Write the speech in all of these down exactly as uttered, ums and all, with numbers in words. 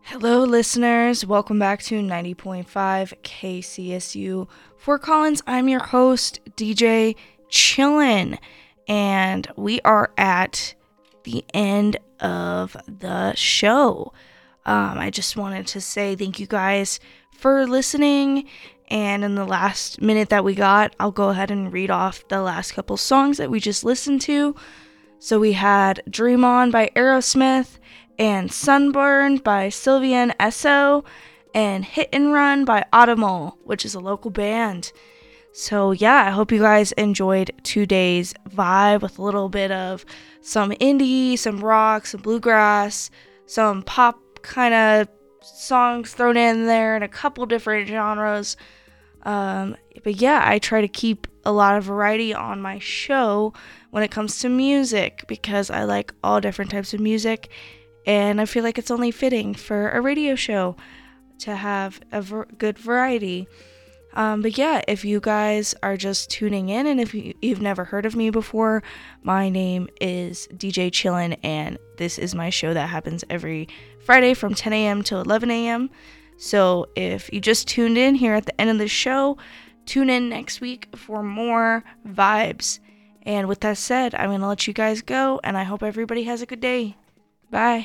Hello, listeners. Welcome back to ninety point five K C S U Fort Collins. I'm your host, D J Chillin, and we are at the end of the show. Um, I just wanted to say thank you guys for listening. And in the last minute that we got, I'll go ahead and read off the last couple songs that we just listened to. So we had Dream On by Aerosmith, and Sunburned by Sylvia and Esso, and Hit and Run by Automol, which is a local band. So yeah, I hope you guys enjoyed today's vibe with a little bit of some indie, some rock, some bluegrass, some pop kind of songs thrown in there, and a couple different genres. Um, but yeah, I try to keep a lot of variety on my show when it comes to music because I like all different types of music, and I feel like it's only fitting for a radio show to have a ver- good variety. Um, but yeah, if you guys are just tuning in and if you, you've never heard of me before, my name is D J Chillin, and this is my show that happens every Friday from ten a.m. to eleven a.m. So if you just tuned in here at the end of the show, tune in next week for more vibes. And with that said, I'm going to let you guys go, and I hope everybody has a good day. Bye.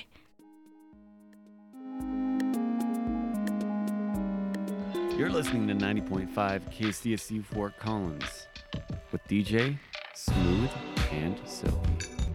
You're listening to ninety point five K C S U Fort Collins with D J Smooth and Sylvie.